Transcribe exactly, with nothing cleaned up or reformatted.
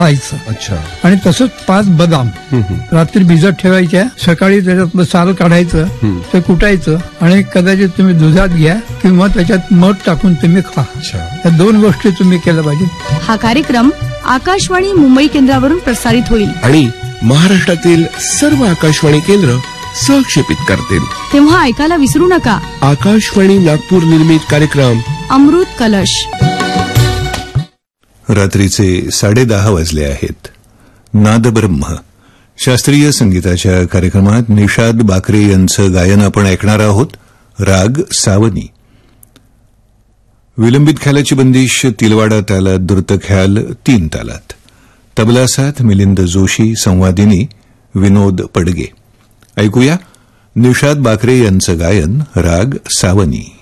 खायचं. अच्छा. आणि तसंच पाच बदाम रात्री भिजत ठेवायच्या, सकाळी त्याच्यातलं साल काढायचं, ते कुटायचं आणि कदाचित तुम्ही दुधात घ्या किंवा त्याच्यात मध टाकून तुम्ही खा. या दोन गोष्टी तुम्ही केल्या पाहिजे. हा कार्यक्रम आकाशवाणी मुंबई केंद्रावरून प्रसारित होईल आणि महाराष्ट्रातील सर्व आकाशवाणी केंद्र सहक्षेपित करतील. तेव्हा ऐकायला विसरू नका. आकाशवाणी नागपूर निर्मित कार्यक्रम अमृत कलश. रात्रीचे साडेदहा वाजले आहेत. नादब्रह्म शास्त्रीय संगीताच्या कार्यक्रमात निषाद बाकरे यांचं गायन आपण ऐकणार आहोत. राग सावनी. विलंबित ख्यालाची बंदिश तिलवाडा तालात, द्रुत ख्याल तीन तालात. तबला साथ मिलिंद जोशी, संवादिनी विनोद पडगे. ऐकूया निषाद बाकरे यांचं गायन राग सावनी.